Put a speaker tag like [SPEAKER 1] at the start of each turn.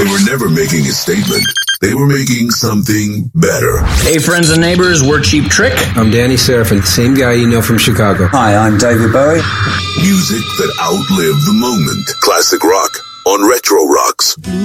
[SPEAKER 1] were never making a statement. They were making something better.
[SPEAKER 2] Hey, friends and neighbors, we're Cheap Trick.
[SPEAKER 3] I'm Danny Serafin, same guy you know from Chicago.
[SPEAKER 4] Hi, I'm David Bowie.
[SPEAKER 1] Music that outlived the moment. Classic rock on Retro Rocks.